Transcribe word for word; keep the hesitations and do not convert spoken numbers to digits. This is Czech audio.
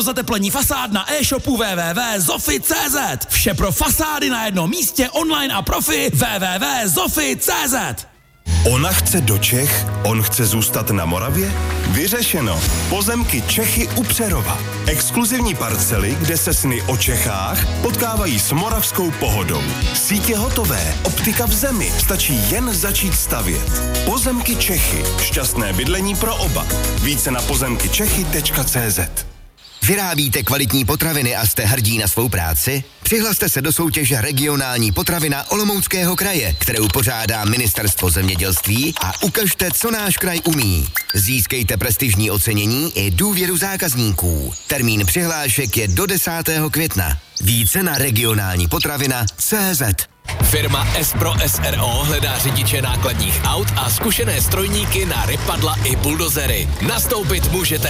pro zateplení fasád na e-shopu w w w tečka zofi tečka c z. Vše pro fasády na jednom místě, online a profi w w w tečka zofi tečka c z. Ona chce do Čech, on chce zůstat na Moravě? Vyřešeno. Pozemky Čechy u Přerova. Exkluzivní parcely, kde se sny o Čechách potkávají s moravskou pohodou. Sítě hotové, optika v zemi, stačí jen začít stavět. Pozemky Čechy. Šťastné bydlení pro oba. Více na pozemky čechy tečka c z. Vyrábíte kvalitní potraviny a jste hrdí na svou práci? Přihlaste se do soutěže Regionální potravina Olomouckého kraje, kterou pořádá Ministerstvo zemědělství a ukažte, co náš kraj umí. Získejte prestižní ocenění i důvěru zákazníků. Termín přihlášek je do desátého května. Více na regionální potravina tečka cé zet. Firma S pro S R O hledá řidiče nákladních aut a zkušené strojníky na rypadla i buldozery. Nastoupit můžete